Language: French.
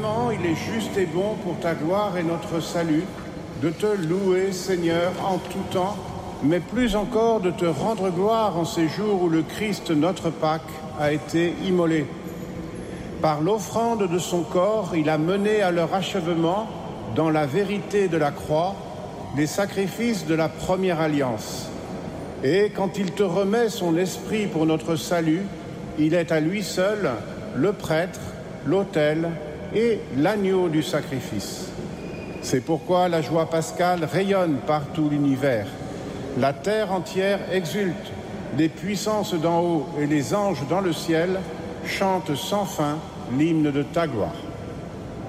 vraiment il est juste et bon pour ta gloire et notre salut de te louer, Seigneur, en tout temps, mais plus encore de te rendre gloire en ces jours où le Christ, notre Pâque, a été immolé. Par l'offrande de son corps, il a mené à leur achèvement, dans la vérité de la croix, les sacrifices de la première alliance. Et quand il te remet son esprit pour notre salut, il est à lui seul le prêtre, l'autel et l'agneau du sacrifice. C'est pourquoi la joie pascale rayonne par tout l'univers. La terre entière exulte, les puissances d'en haut et les anges dans le ciel chantent sans fin l'hymne de ta gloire.